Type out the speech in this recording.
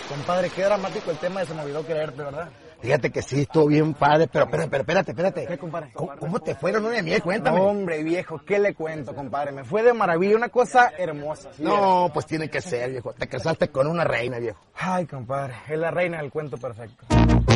Compadre, qué dramático el tema de se me olvidó quererte, ¿verdad? Fíjate que sí, estuvo bien padre, pero espérate. ¿Qué, compadre? ¿Cómo te fueron luna de miel? Cuéntame. No, hombre, viejo, ¿qué le cuento, compadre? Me fue de maravilla, una cosa hermosa. ¿Sí? No, pues tiene que ser, viejo. Te casaste con una reina, viejo. Ay, compadre, es la reina del cuento perfecto.